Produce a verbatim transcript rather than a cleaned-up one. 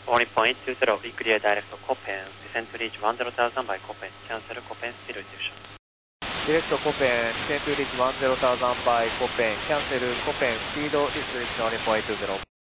only point two zero, be clear direct to Copen, descend to reach one zero thousand by Copen, cancel Copen speed reduction. Direct to Copen, descend to reach one zero thousand by Copen, cancel Copen speed restriction only point two zero.